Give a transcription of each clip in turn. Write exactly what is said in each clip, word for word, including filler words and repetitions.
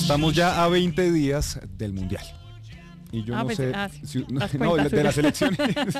Estamos ya a veinte días del Mundial. Y yo ah, no pues, sé, ah, sí. si, no, no de, de las elecciones,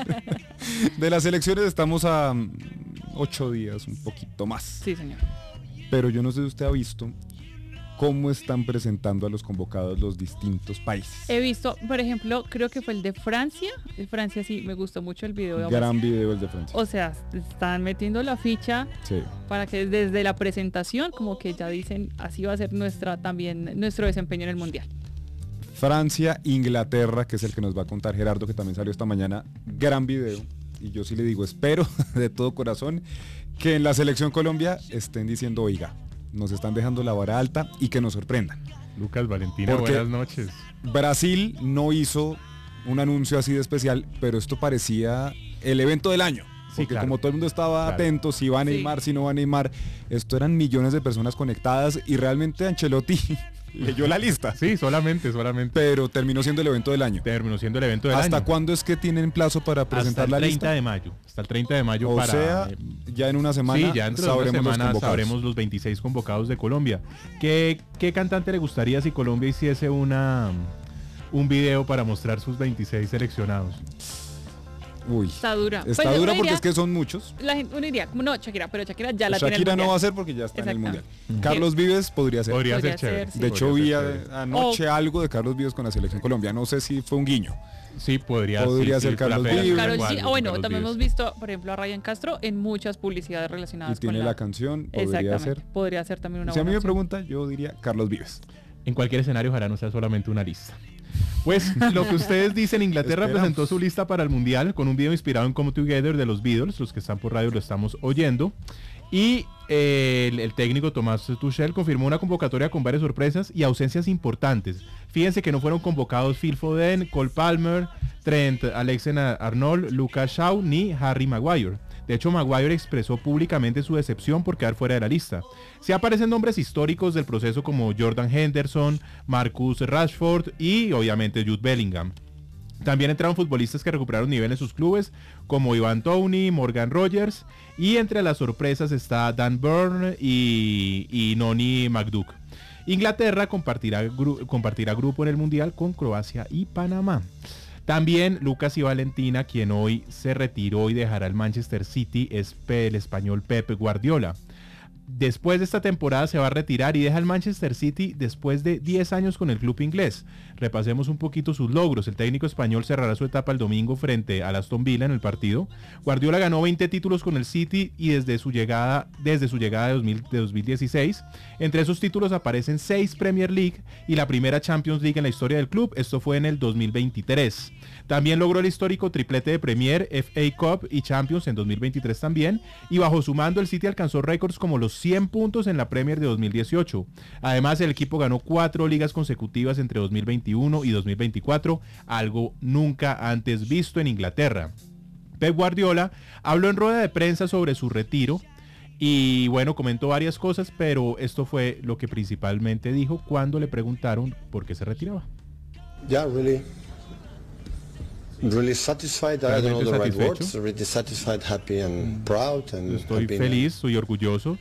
de las elecciones estamos a um, ocho días, un poquito más. Sí, señor. Pero yo no sé si usted ha visto cómo están presentando a los convocados los distintos países. He visto, por ejemplo, creo que fue el de Francia. De Francia sí, me gustó mucho el video. Gran video el de Francia. O sea, están metiendo la ficha sí. para que desde la presentación como que ya dicen, así va a ser nuestra también nuestro desempeño en el Mundial. Francia, Inglaterra, que es el que nos va a contar Gerardo, que también salió esta mañana. Gran video. Y yo sí le digo, espero de todo corazón que en la selección Colombia estén diciendo, oiga, nos están dejando la vara alta y que nos sorprendan. Lucas Valentina, porque buenas noches. Brasil no hizo un anuncio así de especial, pero esto parecía el evento del año. Porque sí, claro. como todo el mundo estaba claro. atento, si va a Neymar, sí. si no va a Neymar, esto eran millones de personas conectadas y realmente Ancelotti leyó la lista. Sí, solamente, solamente. Pero terminó siendo el evento del año. Terminó siendo el evento del ¿Hasta año. ¿Hasta cuándo es que tienen plazo para presentar la lista? Hasta el treinta de mayo. Hasta el treinta de mayo o para... sea, ya en una semana sí, ya en sabremos, una semana los sabremos los veintiséis convocados de Colombia. ¿Qué, ¿Qué cantante le gustaría si Colombia hiciese una un video para mostrar sus veintiséis seleccionados? Uy, está dura. Está pues dura porque diría, es que son muchos. La gente, uno diría, como no, Shakira, pero Shakira ya la Shakira tiene el no va a ser porque ya está en el Mundial. Mm. Carlos Vives podría ser. Podría, podría ser chévere. Ser, sí. De hecho, vi anoche oh. algo de Carlos Vives con la selección Colombia. No sé si fue un guiño. Sí, podría, podría sí, ser sí, Carlos Vives. Carlos G, oh, bueno, Carlos también Vives. hemos visto, por ejemplo, a Ryan Castro en muchas publicidades relacionadas y tiene con la, la canción, podría ser. Podría ser también una Si a mí me opción. pregunta, yo diría Carlos Vives. En cualquier escenario, ojalá no sea solamente una lista. Pues lo que ustedes dicen, Inglaterra presentó su lista para el Mundial con un video inspirado en Come Together de los Beatles. Los que están por radio lo estamos oyendo. Y eh, el, el técnico Thomas Tuchel confirmó una convocatoria con varias sorpresas y ausencias importantes. Fíjense que no fueron convocados Phil Foden, Cole Palmer, Trent Alexander-Arnold, Lucas Shaw ni Harry Maguire. De hecho, Maguire expresó públicamente su decepción por quedar fuera de la lista. Se aparecen nombres históricos del proceso como Jordan Henderson, Marcus Rashford y obviamente Jude Bellingham. También entraron futbolistas que recuperaron nivel en sus clubes, como Ivan Toney, Morgan Rogers, y entre las sorpresas está Dan Burn y, y Noni McDuck. Inglaterra compartirá, gru- compartirá grupo en el Mundial con Croacia y Panamá. También Lucas y Valentina, quien hoy se retiró y dejará el Manchester City, es el español Pep Guardiola. Después de esta temporada se va a retirar y deja el Manchester City después de diez años con el club inglés. Repasemos un poquito sus logros. El técnico español cerrará su etapa el domingo frente al Aston Villa en el partido. Guardiola ganó veinte títulos con el City y desde su llegada, desde su llegada de, dos mil, de dos mil dieciséis. Entre esos títulos aparecen seis Premier League y la primera Champions League en la historia del club. Esto fue en el dos mil veintitrés. También logró el histórico triplete de Premier, F A Cup y Champions en dos mil veintitrés también. Y bajo su mando el City alcanzó récords como los cien puntos en la Premier de dos mil dieciocho. Además, el equipo ganó cuatro ligas consecutivas entre dos mil veintiuno y dos mil veinticuatro, algo nunca antes visto en Inglaterra. Pep Guardiola habló en rueda de prensa sobre su retiro y bueno, comentó varias cosas, pero esto fue lo que principalmente dijo cuando le preguntaron por qué se retiraba. Yeah, really. Really satisfied, I don't know the right words, really satisfied, happy and proud and estoy feliz, estoy orgulloso.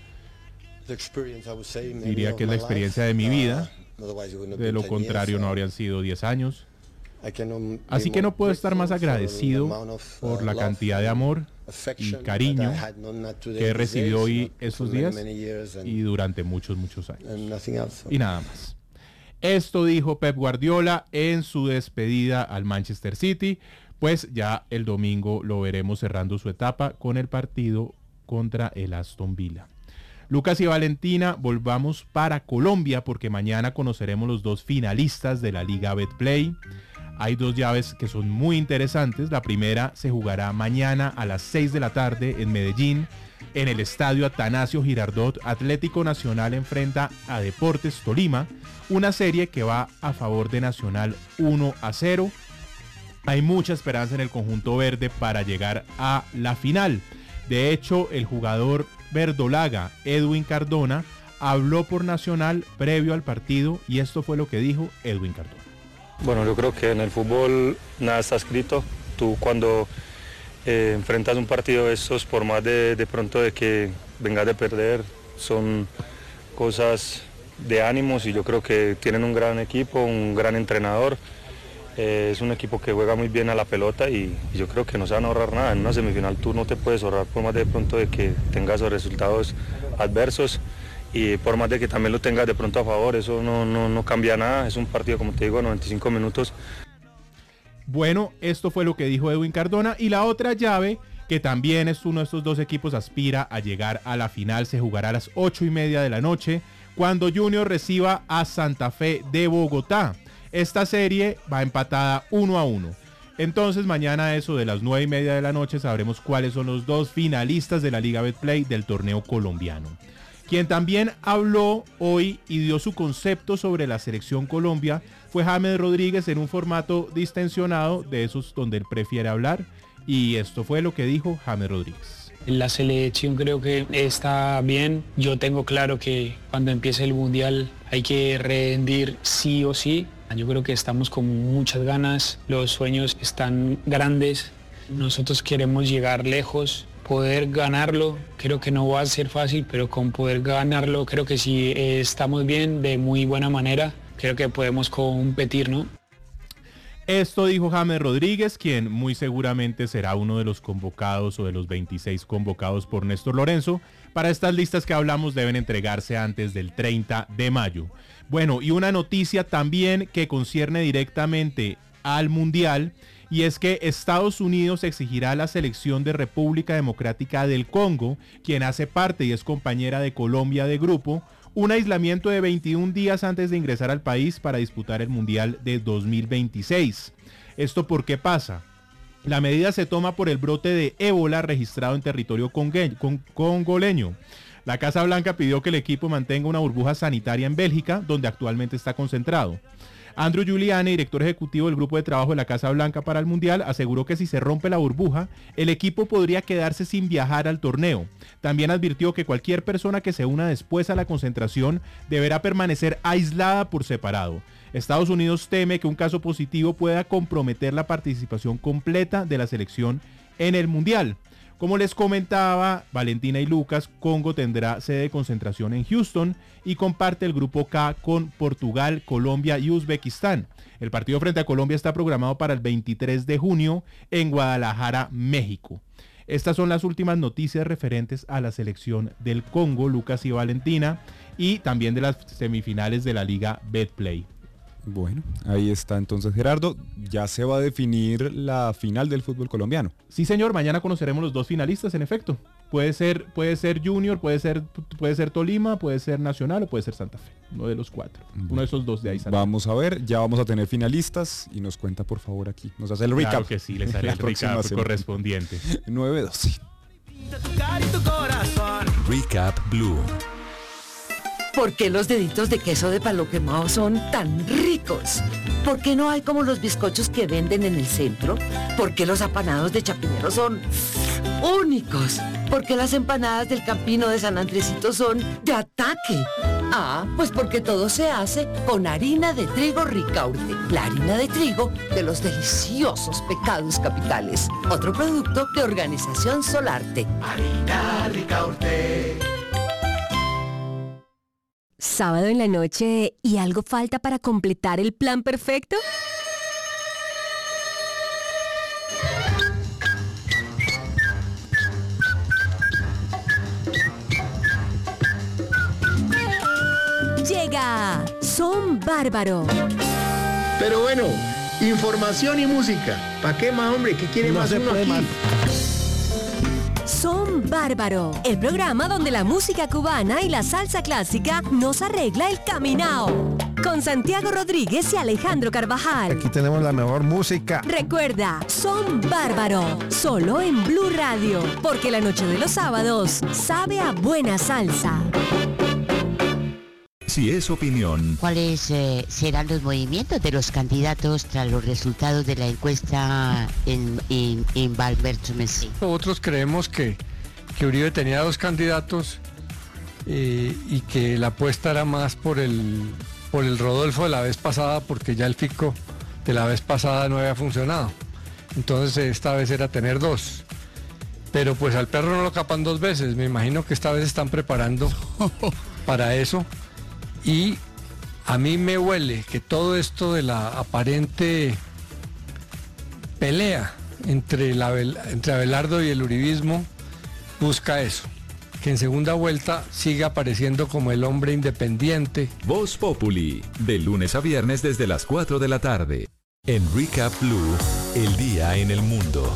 Diría que es la experiencia de mi vida, de lo contrario no habrían sido diez años. Así que no puedo estar más agradecido por la cantidad de amor y cariño que he recibido hoy estos días y durante muchos, muchos años. Y nada más. Esto dijo Pep Guardiola en su despedida al Manchester City, pues ya el domingo lo veremos cerrando su etapa con el partido contra el Aston Villa. Lucas y Valentina, volvamos para Colombia porque mañana conoceremos los dos finalistas de la Liga Betplay. Hay dos llaves que son muy interesantes. La primera se jugará mañana a las seis de la tarde en Medellín, en el estadio Atanasio Girardot. Atlético Nacional enfrenta a Deportes Tolima, una serie que va a favor de Nacional uno a cero. Hay mucha esperanza en el conjunto verde para llegar a la final. De hecho, el jugador verdolaga Edwin Cardona habló por Nacional previo al partido y esto fue lo que dijo Edwin Cardona. Bueno, yo creo que en el fútbol nada está escrito. Tú cuando eh, enfrentas un partido de estos, por más de, de pronto de que vengas de perder, son cosas de ánimos y yo creo que tienen un gran equipo, un gran entrenador. Eh, es un equipo que juega muy bien a la pelota y, y yo creo que no se van a ahorrar nada. En una semifinal tú no te puedes ahorrar por más de pronto de que tengas los resultados adversos y por más de que también lo tengas de pronto a favor, eso no, no, no cambia nada. Es un partido, como te digo, noventa y cinco minutos. Bueno, esto fue lo que dijo Edwin Cardona y la otra llave, que también es uno de estos dos equipos, aspira a llegar a la final, se jugará a las ocho y media de la noche cuando Junior reciba a Santa Fe de Bogotá. Esta serie va empatada uno a uno. Entonces mañana a eso de las nueve y media de la noche sabremos cuáles son los dos finalistas de la Liga Betplay del torneo colombiano. Quien también habló hoy y dio su concepto sobre la selección Colombia fue James Rodríguez en un formato distensionado, de esos donde él prefiere hablar. Y esto fue lo que dijo James Rodríguez. La selección creo que está bien. Yo tengo claro que cuando empiece el Mundial hay que rendir sí o sí. Yo creo que estamos con muchas ganas, los sueños están grandes. Nosotros queremos llegar lejos, poder ganarlo. Creo que no va a ser fácil, pero con poder ganarlo creo que si eh, estamos bien, de muy buena manera, creo que podemos competir, ¿no? Esto dijo James Rodríguez, quien muy seguramente será uno de los convocados o de los veintiséis convocados por Néstor Lorenzo. Para estas listas que hablamos deben entregarse antes del treinta de mayo. Bueno, y una noticia también que concierne directamente al Mundial, y es que Estados Unidos exigirá a la selección de República Democrática del Congo, quien hace parte y es compañera de Colombia de grupo, un aislamiento de veintiún días antes de ingresar al país para disputar el Mundial de dos mil veintiséis. ¿Esto por qué pasa? La medida se toma por el brote de ébola registrado en territorio congue- con- congoleño. La Casa Blanca pidió que el equipo mantenga una burbuja sanitaria en Bélgica, donde actualmente está concentrado. Andrew Giuliani, director ejecutivo del grupo de trabajo de la Casa Blanca para el Mundial, aseguró que si se rompe la burbuja, el equipo podría quedarse sin viajar al torneo. También advirtió que cualquier persona que se una después a la concentración deberá permanecer aislada por separado. Estados Unidos teme que un caso positivo pueda comprometer la participación completa de la selección en el Mundial. Como les comentaba Valentina y Lucas, Congo tendrá sede de concentración en Houston y comparte el grupo K con Portugal, Colombia y Uzbekistán. El partido frente a Colombia está programado para el veintitrés de junio en Guadalajara, México. Estas son las últimas noticias referentes a la selección del Congo, Lucas y Valentina, y también de las semifinales de la Liga Betplay. Bueno, ahí está entonces Gerardo, ya se va a definir la final del fútbol colombiano. Sí señor, mañana conoceremos los dos finalistas en efecto. Puede ser, puede ser Junior, puede ser, puede ser Tolima, puede ser Nacional o puede ser Santa Fe. Uno de los cuatro, bueno, uno de esos dos de ahí sale. Vamos a ver, ya vamos a tener finalistas y nos cuenta por favor aquí, nos hace el recap. Claro que sí, les haré el recap correspondiente. nueve doce. Recap Blue. ¿Por qué los deditos de queso de palo quemado son tan ricos? ¿Por qué no hay como los bizcochos que venden en el centro? ¿Por qué los apanados de Chapinero son únicos? ¿Por qué las empanadas del Campino de San Andresito son de ataque? Ah, pues porque todo se hace con harina de trigo Ricaurte, la harina de trigo de los deliciosos pecados capitales. Otro producto de Organización Solarte. Harina Ricaurte. Sábado en la noche y algo falta para completar el plan perfecto. Llega Son Bárbaro. Pero bueno, información y música. ¿Para qué más, hombre? ¿Qué quiere No más se uno puede aquí? más. Son Bárbaro, el programa donde la música cubana y la salsa clásica nos arregla el caminao. Con Santiago Rodríguez y Alejandro Carvajal. Aquí tenemos la mejor música. Recuerda, Son Bárbaro, solo en Blue Radio, porque la noche de los sábados sabe a buena salsa. Si es opinión. ¿Cuáles eh, serán los movimientos de los candidatos tras los resultados de la encuesta en, en, en Valmerto Messi? Nosotros creemos que, que Uribe tenía dos candidatos eh, y que la apuesta era más por el, por el Rodolfo de la vez pasada, porque ya el Fico de la vez pasada no había funcionado. Entonces esta vez era tener dos. Pero pues al perro no lo capan dos veces. Me imagino que esta vez están preparando para eso. Y a mí me huele que todo esto de la aparente pelea entre, la, entre Abelardo y el uribismo busca eso, que en segunda vuelta siga apareciendo como el hombre independiente. Voz Populi, de lunes a viernes desde las cuatro de la tarde. En Recap Blue, el día en el mundo.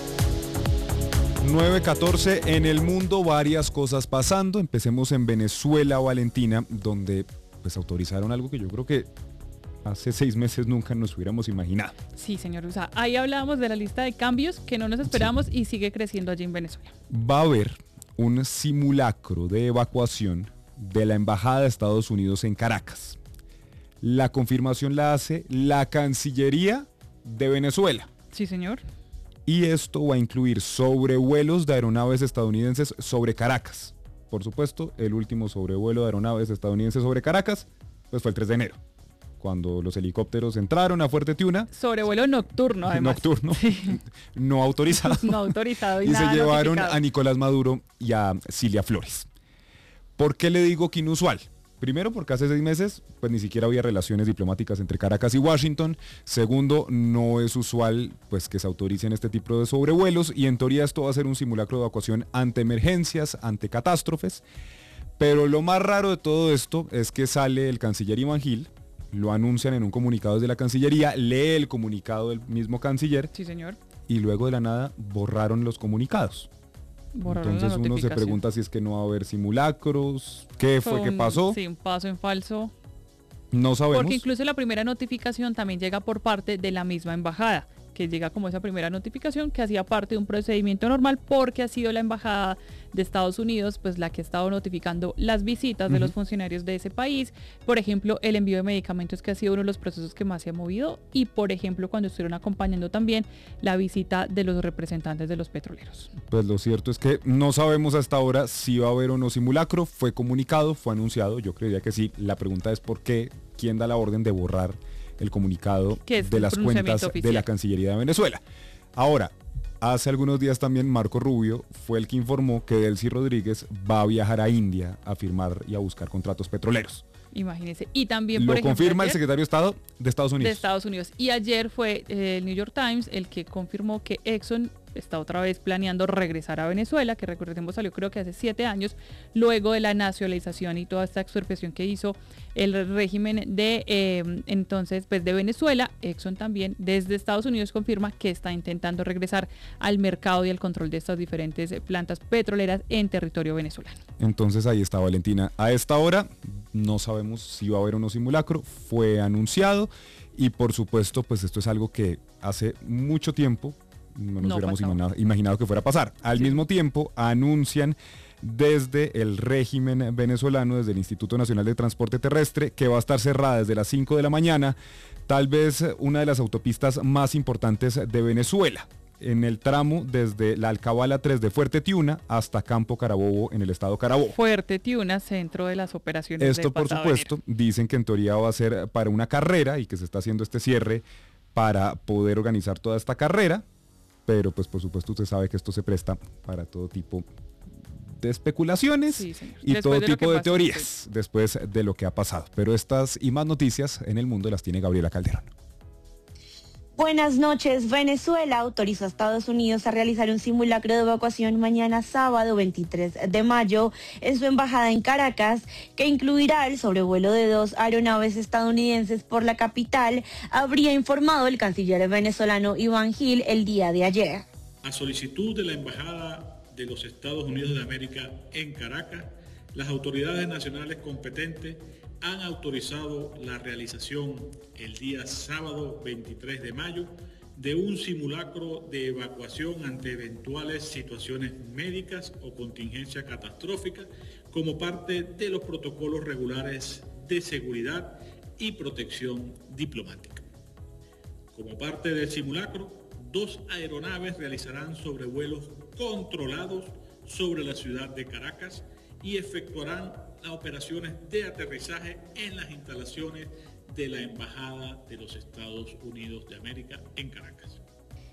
nueve catorce en el mundo, varias cosas pasando. Empecemos en Venezuela, Valentina, donde pues autorizaron algo que yo creo que hace seis meses nunca nos hubiéramos imaginado. Sí, señor. O sea, ahí hablábamos de la lista de cambios que no nos esperábamos sí. y sigue creciendo allí en Venezuela. Va a haber un simulacro de evacuación de la Embajada de Estados Unidos en Caracas. La confirmación la hace la Cancillería de Venezuela. Sí, señor. Y esto va a incluir sobrevuelos de aeronaves estadounidenses sobre Caracas. Por supuesto, el último sobrevuelo de aeronaves estadounidenses sobre Caracas pues fue el tres de enero, cuando los helicópteros entraron a Fuerte Tiuna. Sobrevuelo nocturno, además. Nocturno, sí. no autorizado. No autorizado. Y, y nada se llevaron notificado. a Nicolás Maduro y a Cilia Flores. ¿Por qué le digo que inusual? Primero, porque hace seis meses pues ni siquiera había relaciones diplomáticas entre Caracas y Washington. Segundo, no es usual pues que se autoricen este tipo de sobrevuelos y en teoría esto va a ser un simulacro de evacuación ante emergencias, ante catástrofes. Pero lo más raro de todo esto es que sale el canciller Iván Gil, lo anuncian en un comunicado desde la Cancillería, lee el comunicado del mismo canciller. Sí, señor. Y luego de la nada borraron los comunicados. Borraron Entonces uno se pregunta si es que no va a haber simulacros, qué fue, fue que pasó. Sí, un paso en falso. No sabemos. Porque incluso la primera notificación también llega por parte de la misma embajada, que llega como esa primera notificación que hacía parte de un procedimiento normal porque ha sido la embajada de Estados Unidos pues la que ha estado notificando las visitas uh-huh. de los funcionarios de ese país. Por ejemplo, el envío de medicamentos, que ha sido uno de los procesos que más se ha movido, y por ejemplo cuando estuvieron acompañando también la visita de los representantes de los petroleros. Pues lo cierto es que no sabemos hasta ahora si va a haber o no simulacro. Fue comunicado, fue anunciado, yo creería que sí. La pregunta es por qué, quién da la orden de borrar el comunicado de las cuentas oficial de la Cancillería de Venezuela. Ahora, hace algunos días también Marco Rubio fue el que informó que Delcy Rodríguez va a viajar a India a firmar y a buscar contratos petroleros. Imagínense. Y también, por lo ejemplo, confirma ayer, el secretario de Estado de Estados Unidos. De Estados Unidos. Y ayer fue eh, el New York Times el que confirmó que Exxon está otra vez planeando regresar a Venezuela, que recordemos salió creo que hace siete años, luego de la nacionalización y toda esta expropiación que hizo el régimen de eh, entonces pues de Venezuela. Exxon también desde Estados Unidos confirma que está intentando regresar al mercado y al control de estas diferentes plantas petroleras en territorio venezolano. Entonces ahí está, Valentina. A esta hora no sabemos si va a haber o no simulacro, fue anunciado y por supuesto pues esto es algo que hace mucho tiempo no nos no hubiéramos imaginado, imaginado que fuera a pasar. Al sí. mismo tiempo anuncian desde el régimen venezolano, desde el Instituto Nacional de Transporte Terrestre, que va a estar cerrada desde las cinco de la mañana, tal vez una de las autopistas más importantes de Venezuela, en el tramo desde la Alcabala tres de Fuerte Tiuna hasta Campo Carabobo en el estado Carabobo. Fuerte Tiuna, centro de las operaciones. Esto por supuesto, dicen que en teoría va a ser para una carrera y que se está haciendo este cierre para poder organizar toda esta carrera. Pero pues por supuesto usted sabe que esto se presta para todo tipo de especulaciones sí, y después todo de tipo de pasó, teorías sí. después de lo que ha pasado. Pero estas y más noticias en el mundo las tiene Gabriela Calderón. Buenas noches. Venezuela autorizó a Estados Unidos a realizar un simulacro de evacuación mañana sábado veintitrés de mayo en su embajada en Caracas, que incluirá el sobrevuelo de dos aeronaves estadounidenses por la capital, habría informado el canciller venezolano Iván Gil el día de ayer. A solicitud de la Embajada de los Estados Unidos de América en Caracas, las autoridades nacionales competentes han autorizado la realización el día sábado veintitrés de mayo de un simulacro de evacuación ante eventuales situaciones médicas o contingencia catastrófica como parte de los protocolos regulares de seguridad y protección diplomática. Como parte del simulacro, dos aeronaves realizarán sobrevuelos controlados sobre la ciudad de Caracas y efectuarán las operaciones de aterrizaje en las instalaciones de la Embajada de los Estados Unidos de América en Caracas.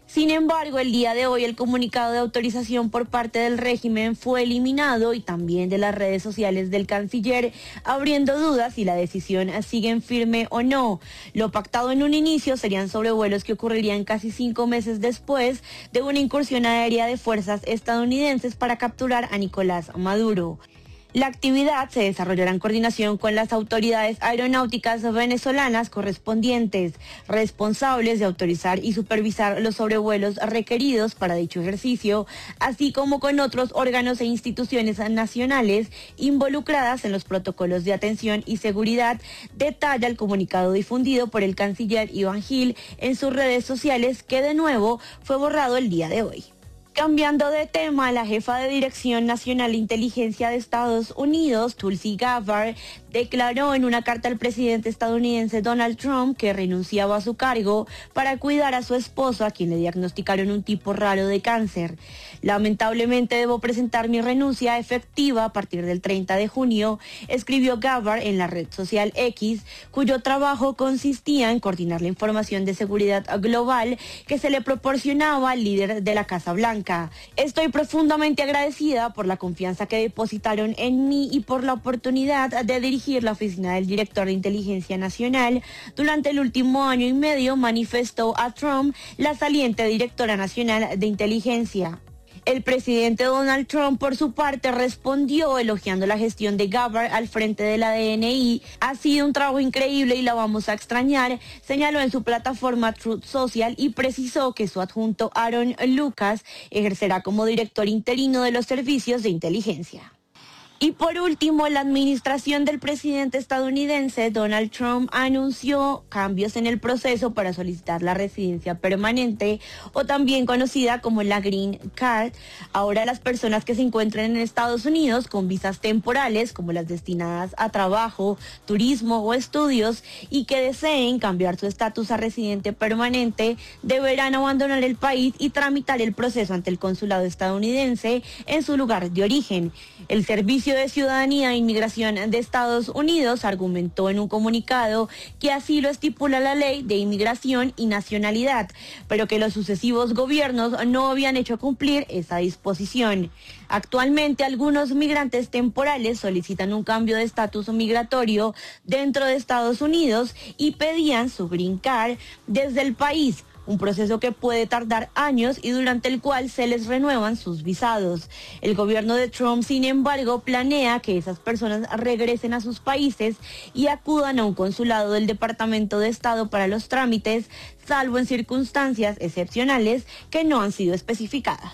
Sin embargo, el día de hoy el comunicado de autorización por parte del régimen fue eliminado y también de las redes sociales del canciller, abriendo dudas si la decisión sigue firme o no. Lo pactado en un inicio serían sobrevuelos que ocurrirían casi cinco meses después de una incursión aérea de fuerzas estadounidenses para capturar a Nicolás Maduro. La actividad se desarrollará en coordinación con las autoridades aeronáuticas venezolanas correspondientes, responsables de autorizar y supervisar los sobrevuelos requeridos para dicho ejercicio, así como con otros órganos e instituciones nacionales involucradas en los protocolos de atención y seguridad, detalla el comunicado difundido por el canciller Iván Gil en sus redes sociales, que de nuevo fue borrado el día de hoy. Cambiando de tema, la jefa de Dirección Nacional de Inteligencia de Estados Unidos, Tulsi Gabbard, declaró en una carta al presidente estadounidense Donald Trump que renunciaba a su cargo para cuidar a su esposo, a quien le diagnosticaron un tipo raro de cáncer. Lamentablemente debo presentar mi renuncia efectiva a partir del treinta de junio, escribió Gabbard en la red social X, cuyo trabajo consistía en coordinar la información de seguridad global que se le proporcionaba al líder de la Casa Blanca. Estoy profundamente agradecida por la confianza que depositaron en mí y por la oportunidad de dirigir la oficina del director de Inteligencia Nacional. Durante el último año y medio, manifestó a Trump la saliente directora nacional de inteligencia. El presidente Donald Trump, por su parte, respondió elogiando la gestión de Gabbard al frente de la D N I. Ha sido un trabajo increíble y la vamos a extrañar, señaló en su plataforma Truth Social y precisó que su adjunto Aaron Lucas ejercerá como director interino de los servicios de inteligencia. Y por último, la administración del presidente estadounidense Donald Trump anunció cambios en el proceso para solicitar la residencia permanente, o también conocida como la Green Card. Ahora las personas que se encuentren en Estados Unidos con visas temporales, como las destinadas a trabajo, turismo o estudios, y que deseen cambiar su estatus a residente permanente, deberán abandonar el país y tramitar el proceso ante el consulado estadounidense en su lugar de origen. El servicio de Ciudadanía e Inmigración de Estados Unidos argumentó en un comunicado que así lo estipula la Ley de Inmigración y Nacionalidad, pero que los sucesivos gobiernos no habían hecho cumplir esa disposición. Actualmente, algunos migrantes temporales solicitan un cambio de estatus migratorio dentro de Estados Unidos y pedían su Green Card desde el país, un proceso que puede tardar años y durante el cual se les renuevan sus visados. El gobierno de Trump, sin embargo, planea que esas personas regresen a sus países y acudan a un consulado del Departamento de Estado para los trámites, salvo en circunstancias excepcionales que no han sido especificadas.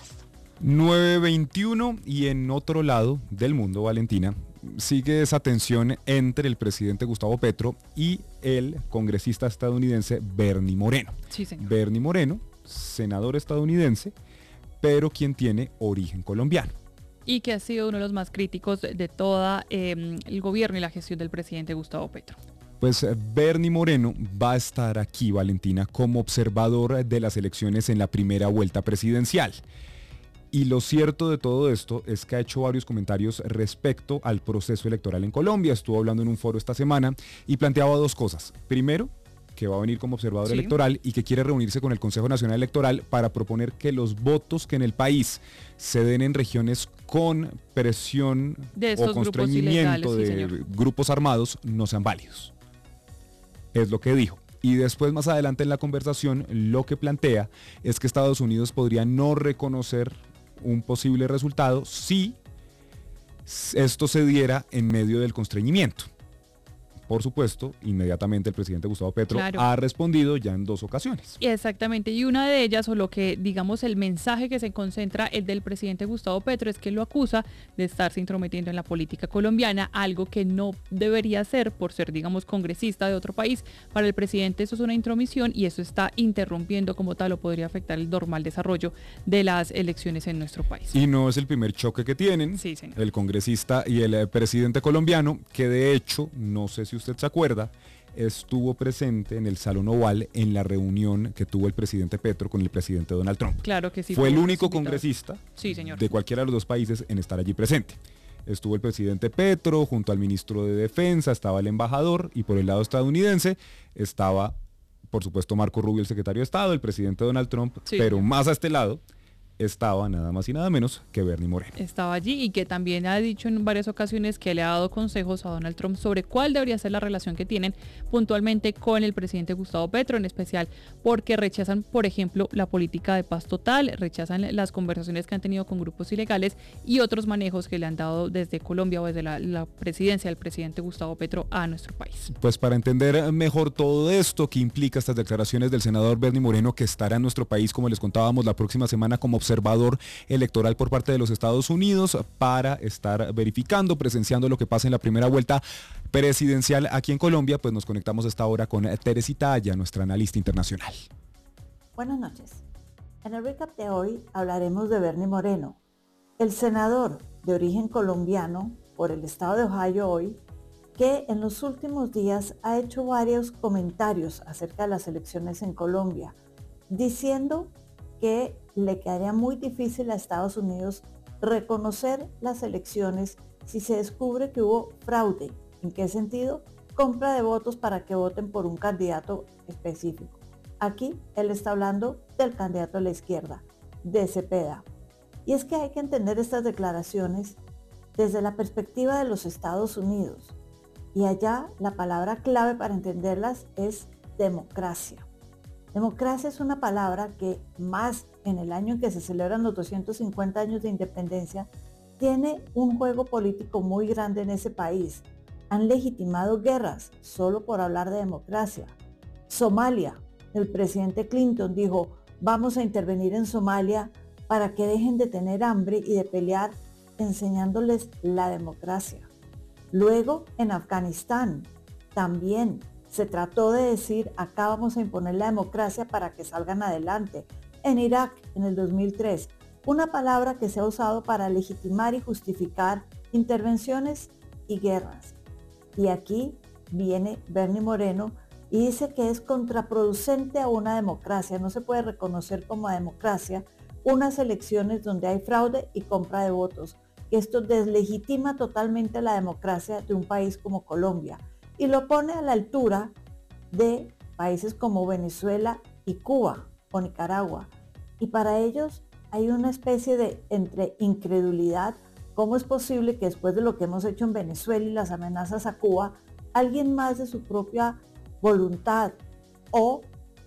nueve veintiuno, y en otro lado del mundo, Valentina, sigue esa tensión entre el presidente Gustavo Petro y el congresista estadounidense Bernie Moreno. Sí, señor. Bernie Moreno, senador estadounidense, pero quien tiene origen colombiano. Y que ha sido uno de los más críticos de todo eh, el gobierno y la gestión del presidente Gustavo Petro. Pues Bernie Moreno va a estar aquí, Valentina, como observador de las elecciones en la primera vuelta presidencial. Y lo cierto de todo esto es que ha hecho varios comentarios respecto al proceso electoral en Colombia. Estuvo hablando en un foro esta semana y planteaba dos cosas. Primero, que va a venir como observador sí. electoral y que quiere reunirse con el Consejo Nacional Electoral para proponer que los votos que en el país se den en regiones con presión de o constreñimiento de sí, grupos armados no sean válidos. Es lo que dijo. Y después, más adelante en la conversación, lo que plantea es que Estados Unidos podría no reconocer un posible resultado si esto se diera en medio del constreñimiento. Por supuesto, inmediatamente el presidente Gustavo Petro claro. ha respondido ya en dos ocasiones. Exactamente, y una de ellas, o lo que digamos el mensaje que se concentra el del presidente Gustavo Petro, es que lo acusa de estarse intrometiendo en la política colombiana, algo que no debería hacer por ser, digamos, congresista de otro país. Para el presidente eso es una intromisión y eso está interrumpiendo como tal o podría afectar el normal desarrollo de las elecciones en nuestro país. Y no es el primer choque que tienen sí, señor. el congresista y el presidente colombiano, que de hecho, no sé si usted se acuerda, estuvo presente en el Salón Oval en la reunión que tuvo el presidente Petro con el presidente Donald Trump. Claro que sí. Fue el único congresista sí, señor. de cualquiera de los dos países en estar allí presente. Estuvo el presidente Petro junto al ministro de Defensa, estaba el embajador y por el lado estadounidense estaba por supuesto Marco Rubio, el secretario de Estado, el presidente Donald Trump, sí, pero señor. más a este lado estaba nada más y nada menos que Bernie Moreno. Estaba allí y que también ha dicho en varias ocasiones que le ha dado consejos a Donald Trump sobre cuál debería ser la relación que tienen puntualmente con el presidente Gustavo Petro, en especial porque rechazan, por ejemplo, la política de paz total, rechazan las conversaciones que han tenido con grupos ilegales y otros manejos que le han dado desde Colombia o desde la, la presidencia del presidente Gustavo Petro a nuestro país. Pues para entender mejor todo esto que implica estas declaraciones del senador Bernie Moreno, que estará en nuestro país, como les contábamos, la próxima semana como observador electoral por parte de los Estados Unidos, para estar verificando, presenciando lo que pasa en la primera vuelta presidencial aquí en Colombia, pues nos conectamos a esta hora con Teresita Aya, nuestra analista internacional. Buenas noches. En el recap de hoy hablaremos de Bernie Moreno, el senador de origen colombiano por el estado de Ohio hoy, que en los últimos días ha hecho varios comentarios acerca de las elecciones en Colombia, diciendo que le quedaría muy difícil a Estados Unidos reconocer las elecciones si se descubre que hubo fraude. ¿En qué sentido? Compra de votos para que voten por un candidato específico. Aquí él está hablando del candidato de la izquierda, de Cepeda. Y es que hay que entender estas declaraciones desde la perspectiva de los Estados Unidos. Y allá la palabra clave para entenderlas es democracia. Democracia es una palabra que, más en el año en que se celebran los doscientos cincuenta años de independencia, tiene un juego político muy grande en ese país. Han legitimado guerras solo por hablar de democracia. Somalia, el presidente Clinton dijo, vamos a intervenir en Somalia para que dejen de tener hambre y de pelear, enseñándoles la democracia. Luego, en Afganistán, también se trató de decir, acá vamos a imponer la democracia para que salgan adelante. En Irak, en el dos mil tres, una palabra que se ha usado para legitimar y justificar intervenciones y guerras. Y aquí viene Bernie Moreno y dice que es contraproducente a una democracia. No se puede reconocer como democracia unas elecciones donde hay fraude y compra de votos. Esto deslegitima totalmente la democracia de un país como Colombia y lo pone a la altura de países como Venezuela y Cuba o Nicaragua. Y para ellos hay una especie de entre incredulidad. ¿Cómo es posible que después de lo que hemos hecho en Venezuela y las amenazas a Cuba, alguien más de su propia voluntad o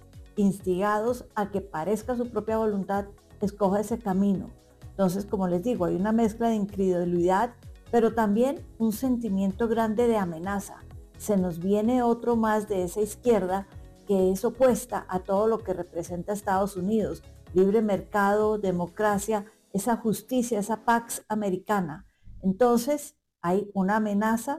instigados a que parezca su propia voluntad escoja ese camino? Entonces, como les digo, hay una mezcla de incredulidad, pero también un sentimiento grande de amenaza. Se nos viene otro más de esa izquierda que es opuesta a todo lo que representa Estados Unidos. Libre mercado, democracia, esa justicia, esa Pax americana. Entonces, hay una amenaza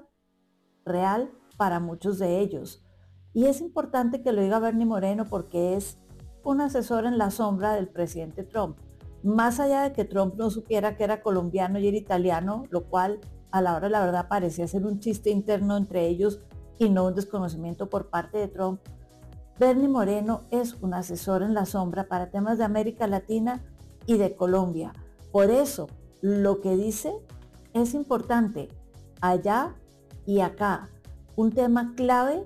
real para muchos de ellos. Y es importante que lo diga Bernie Moreno porque es un asesor en la sombra del presidente Trump. Más allá de que Trump no supiera que era colombiano y era italiano, lo cual a la hora de la verdad parecía ser un chiste interno entre ellos y no un desconocimiento por parte de Trump, Bernie Moreno es un asesor en la sombra para temas de América Latina y de Colombia. Por eso, lo que dice es importante allá y acá. Un tema clave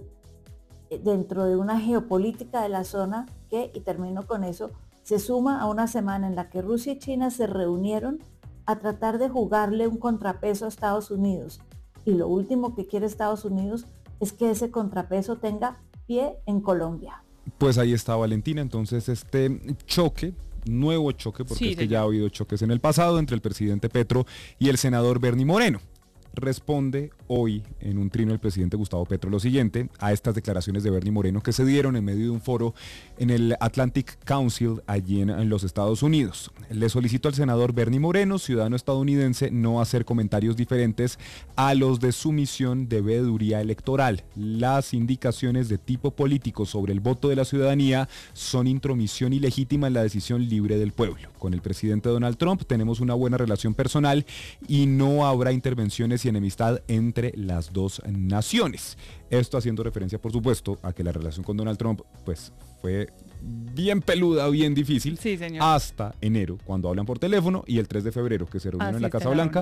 dentro de una geopolítica de la zona que, y termino con eso, se suma a una semana en la que Rusia y China se reunieron a tratar de jugarle un contrapeso a Estados Unidos. Y lo último que quiere Estados Unidos es que ese contrapeso tenga pie en Colombia. Pues ahí está Valentina, entonces este choque, nuevo choque, porque sí, es que señor. ya ha habido choques en el pasado entre el presidente Petro y el senador Bernie Moreno. Responde hoy en un trino el presidente Gustavo Petro lo siguiente a estas declaraciones de Bernie Moreno que se dieron en medio de un foro en el Atlantic Council allí en, en los Estados Unidos. Le solicitó al senador Bernie Moreno, ciudadano estadounidense, no hacer comentarios diferentes a los de su misión de veeduría electoral. Las indicaciones de tipo político sobre el voto de la ciudadanía son intromisión ilegítima en la decisión libre del pueblo. Con el presidente Donald Trump tenemos una buena relación personal y no habrá intervenciones y enemistad entre las dos naciones. Esto haciendo referencia, por supuesto, a que la relación con Donald Trump pues fue bien peluda, bien difícil, sí, señor. hasta enero, cuando hablan por teléfono, y el tres de febrero, que se reunieron Así en la Casa esperaron. Blanca,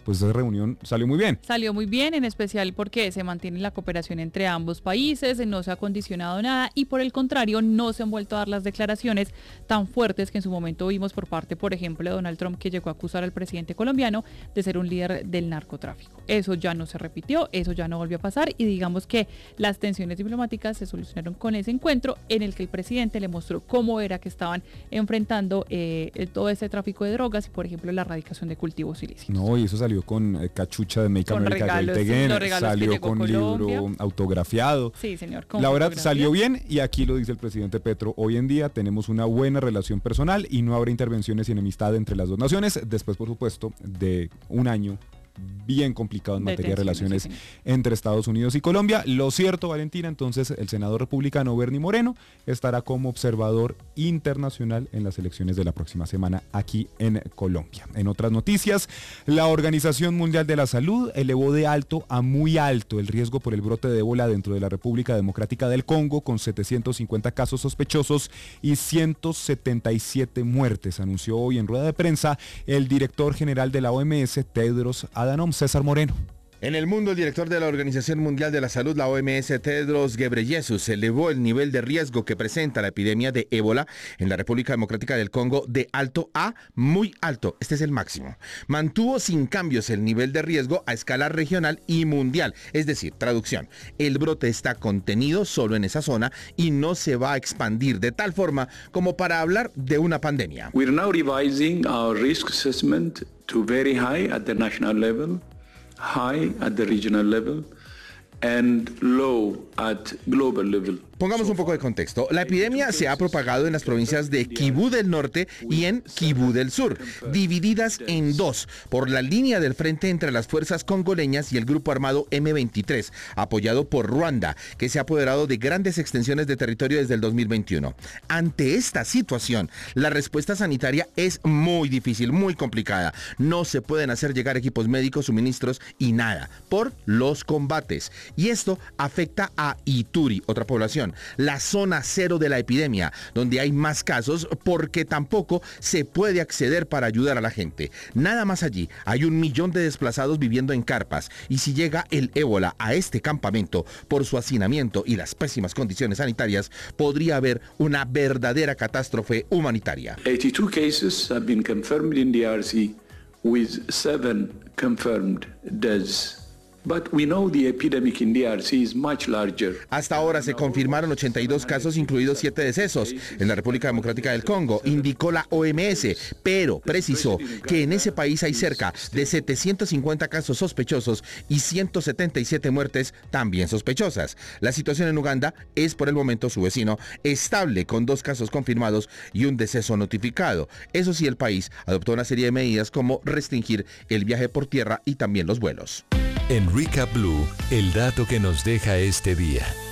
pues esa reunión salió muy bien. Salió muy bien, en especial porque se mantiene la cooperación entre ambos países, no se ha condicionado nada y por el contrario no se han vuelto a dar las declaraciones tan fuertes que en su momento vimos por parte, por ejemplo, de Donald Trump, que llegó a acusar al presidente colombiano de ser un líder del narcotráfico. Eso ya no se repitió, eso ya no volvió a pasar y digamos que las tensiones diplomáticas se solucionaron con ese encuentro en el que el presidente le mostró cómo era que estaban enfrentando eh, todo ese tráfico de drogas y, por ejemplo, la erradicación de cultivos ilícitos. No, y eso salió con eh, cachucha de Make con America regalos, Great Again, sí, salió con libro autografiado. Sí, señor. La verdad salió bien y aquí lo dice el presidente Petro. Hoy en día tenemos una buena relación personal y no habrá intervenciones y enemistad entre las dos naciones. Después, por supuesto, de un año bien complicado en materia de relaciones sí, entre Estados Unidos y Colombia. Lo cierto, Valentina, entonces el senador republicano Bernie Moreno estará como observador internacional en las elecciones de la próxima semana aquí en Colombia. En otras noticias, la Organización Mundial de la Salud elevó de alto a muy alto el riesgo por el brote de ébola dentro de la República Democrática del Congo con setecientos cincuenta casos sospechosos y ciento setenta y siete muertes, anunció hoy en rueda de prensa el director general de la O M S, Tedros Adhanom César Moreno. En el mundo, el director de la Organización Mundial de la Salud, la O M S, Tedros Ghebreyesus, elevó el nivel de riesgo que presenta la epidemia de ébola en la República Democrática del Congo de alto a muy alto. Este es el máximo. Mantuvo sin cambios el nivel de riesgo a escala regional y mundial. Es decir, traducción, el brote está contenido solo en esa zona y no se va a expandir de tal forma como para hablar de una pandemia. We're now revising our risk assessment to very high at the national level, high at the regional level, and low at global level. Pongamos un poco de contexto. La epidemia se ha propagado en las provincias de Kibú del Norte y en Kibú del Sur, divididas en dos por la línea del frente entre las fuerzas congoleñas y el grupo armado eme veintitrés, apoyado por Ruanda, que se ha apoderado de grandes extensiones de territorio desde el dos mil veintiuno. Ante esta situación, la respuesta sanitaria es muy difícil, muy complicada. No se pueden hacer llegar equipos médicos, suministros y nada, por los combates. Y esto afecta a Ituri, otra población, la zona cero de la epidemia, donde hay más casos porque tampoco se puede acceder para ayudar a la gente. Nada más allí, hay un millón de desplazados viviendo en carpas y si llega el ébola a este campamento por su hacinamiento y las pésimas condiciones sanitarias, podría haber una verdadera catástrofe humanitaria. eighty-two cases have been confirmed in D R C with seven confirmed deaths. But we know the epidemic in D R C is much larger. Hasta ahora se confirmaron ochenta y dos casos, incluidos siete decesos en la República Democrática del Congo, indicó la O M S, pero precisó que en ese país hay cerca de setecientos cincuenta casos sospechosos y ciento setenta y siete muertes también sospechosas. La situación en Uganda es por el momento, su vecino, estable con dos casos confirmados y un deceso notificado. Eso sí, el país adoptó una serie de medidas como restringir el viaje por tierra y también los vuelos. En Recap Blue, el dato que nos deja este día.